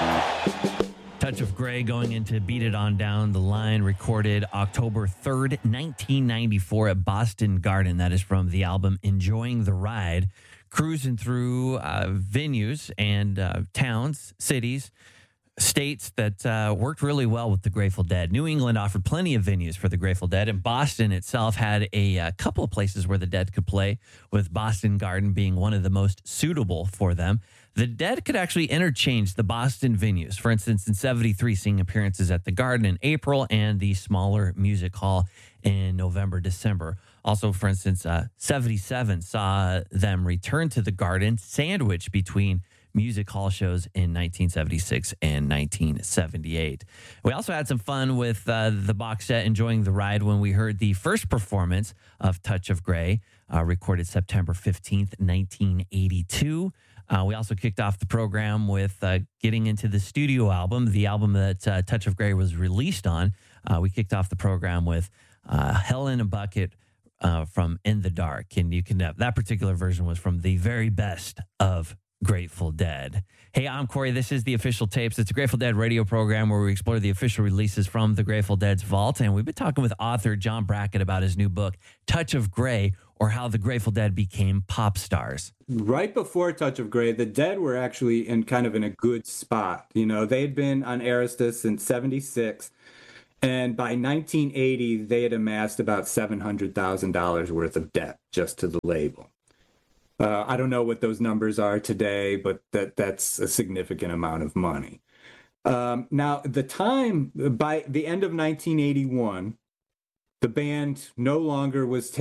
Touch of Grey going into Beat It On Down the Line, recorded October 3rd, 1994 at Boston Garden. That is from the album Enjoying the Ride. Cruising through venues and towns, cities, states that worked really well with the Grateful Dead. New England offered plenty of venues for the Grateful Dead, and Boston itself had a couple of places where the Dead could play, with Boston Garden being one of the most suitable for them. The Dead could actually interchange the Boston venues. For instance, in 73, seeing appearances at the Garden in April and the smaller music hall in November, December. Also, for instance, 77 saw them return to the Garden, sandwiched between music hall shows in 1976 and 1978. We also had some fun with the box set Enjoying the Ride when we heard the first performance of Touch of Grey, recorded September 15th, 1982. We also kicked off the program with getting into the studio album, the album that Touch of Grey was released on. We kicked off the program with Hell in a Bucket from In the Dark. And you can that particular version was from the very best of Grateful Dead. Hey, I'm Corey. This is The Official Tapes. It's a Grateful Dead radio program where we explore the official releases from the Grateful Dead's vault. And we've been talking with author John Brackett about his new book, Touch of Grey, or How the Grateful Dead Became Pop Stars. Right before Touch of Grey, the Dead were actually in a good spot. You know, they'd been on Arista since 76. And by 1980, they had amassed about $700,000 worth of debt just to the label. I don't know what those numbers are today, but that's a significant amount of money. Now, by the end of 1981, the band no longer was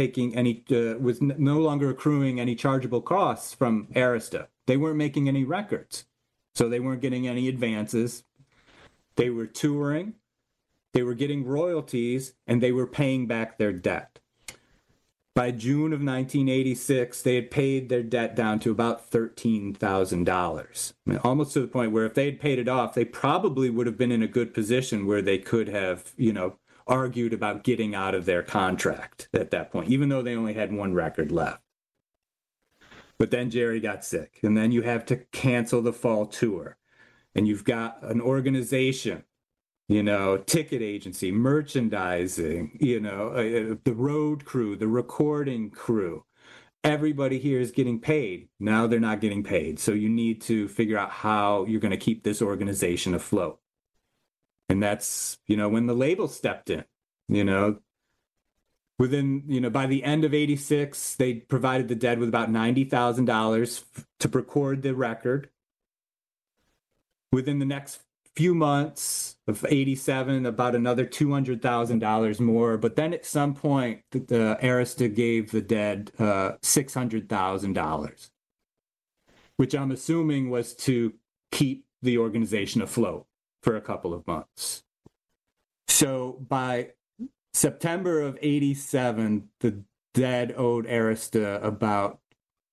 no longer accruing any chargeable costs from Arista. They weren't making any records, so they weren't getting any advances. They were touring, they were getting royalties, and they were paying back their debt. By June of 1986, they had paid their debt down to about $13,000. I mean, almost to the point where if they had paid it off, they probably would have been in a good position where they could have, argued about getting out of their contract at that point, even though they only had one record left. But then Jerry got sick, and then you have to cancel the fall tour. And you've got an organization, ticket agency, merchandising, the road crew, the recording crew. Everybody here is getting paid. Now they're not getting paid. So you need to figure out how you're going to keep this organization afloat. And that's, when the label stepped in, within, by the end of 86, they provided the Dead with about $90,000 to record the record. Within the next few months of 87, about another $200,000 more. But then at some point, the Arista gave the Dead $600,000, which I'm assuming was to keep the organization afloat for a couple of months. So by September of 87, the Dead owed Arista about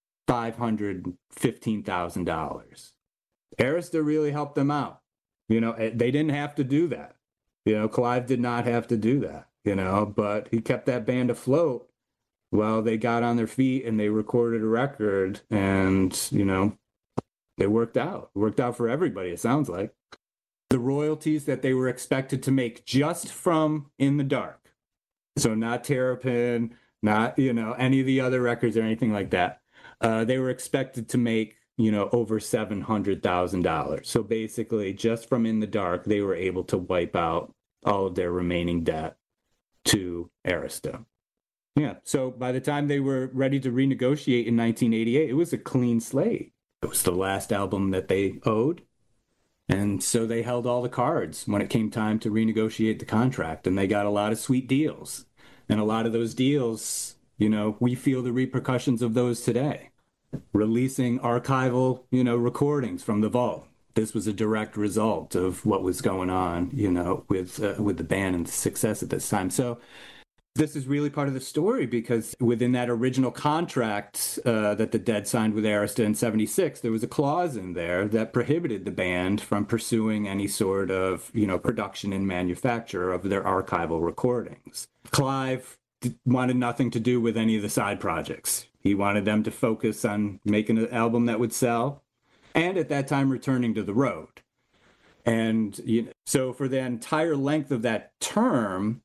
$515,000. Arista really helped them out. They didn't have to do that. Clive did not have to do that, but he kept that band afloat while they got on their feet and they recorded a record, and, they worked out. It worked out for everybody, it sounds like. The royalties that they were expected to make just from In the Dark, so not Terrapin, not, any of the other records or anything like that, they were expected to make over $700,000. So basically, just from In the Dark, they were able to wipe out all of their remaining debt to Arista. Yeah, so by the time they were ready to renegotiate in 1988, it was a clean slate. It was the last album that they owed, and so they held all the cards when it came time to renegotiate the contract, and they got a lot of sweet deals. And a lot of those deals, we feel the repercussions of those today. Releasing archival, recordings from the vault. This was a direct result of what was going on, with the band and the success at this time. So this is really part of the story, because within that original contract that the Dead signed with Arista in 76, there was a clause in there that prohibited the band from pursuing any sort of, production and manufacture of their archival recordings. Clive wanted nothing to do with any of the side projects. He wanted them to focus on making an album that would sell, and at that time returning to the road. And so for the entire length of that term,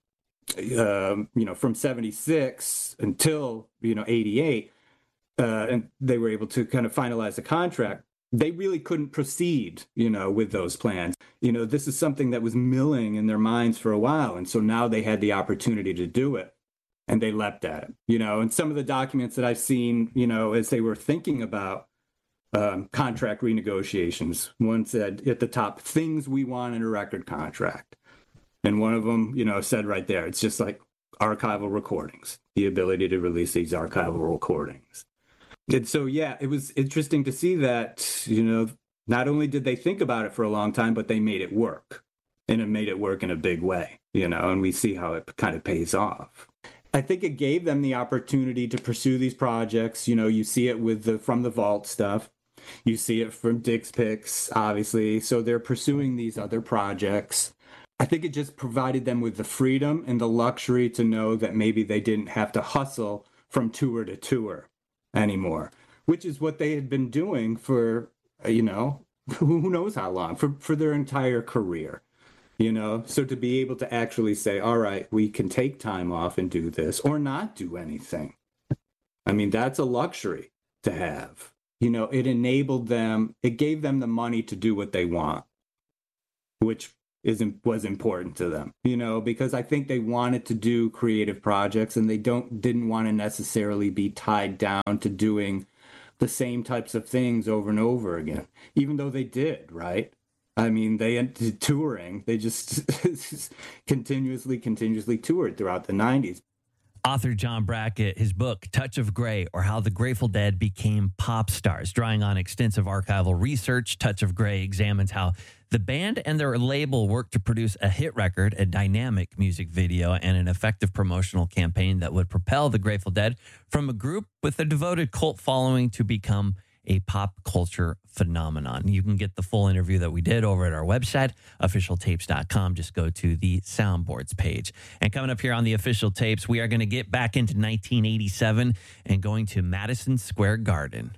from 76 until 88, and they were able to kind of finalize the contract, they really couldn't proceed with those plans. This is something that was milling in their minds for a while, and so now they had the opportunity to do it, and they leapt at it. And some of the documents that I've seen, as they were thinking about contract renegotiations, one said at the top, things we want in a record contract. And one of them, said right there, it's just like archival recordings, the ability to release these archival recordings. And so, yeah, it was interesting to see that, not only did they think about it for a long time, but they made it work, and it made it work in a big way, and we see how it kind of pays off. I think it gave them the opportunity to pursue these projects. You see it with From the Vault stuff. You see it from Dick's Picks, obviously. So they're pursuing these other projects. I think it just provided them with the freedom and the luxury to know that maybe they didn't have to hustle from tour to tour anymore, which is what they had been doing for, who knows how long, for their entire career. So to be able to actually say, all right, we can take time off and do this or not do anything. I mean, that's a luxury to have. It enabled them, it gave them the money to do what they want, which was important to them, because I think they wanted to do creative projects, and they didn't want to necessarily be tied down to doing the same types of things over and over again, even though they did, right? I mean, they ended touring. They just continuously toured throughout the 90s. Author John Brackett, his book, Touch of Grey, or How the Grateful Dead Became Pop Stars. Drawing on extensive archival research, Touch of Grey examines how the band and their label worked to produce a hit record, a dynamic music video, and an effective promotional campaign that would propel the Grateful Dead from a group with a devoted cult following to become a pop culture phenomenon. You can get the full interview that we did over at our website, officialtapes.com. Just go to the soundboards page. And coming up here on the Official Tapes, we are going to get back into 1987 and going to Madison Square Garden.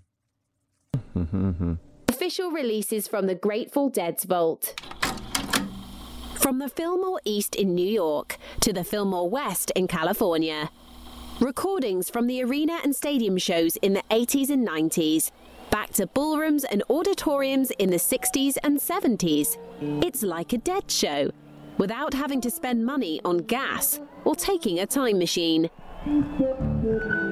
Official releases from the Grateful Dead's vault. From the Fillmore East in New York to the Fillmore West in California. Recordings from the arena and stadium shows in the 80s and 90s. Back to ballrooms and auditoriums in the 60s and 70s. It's like a Dead show, without having to spend money on gas or taking a time machine.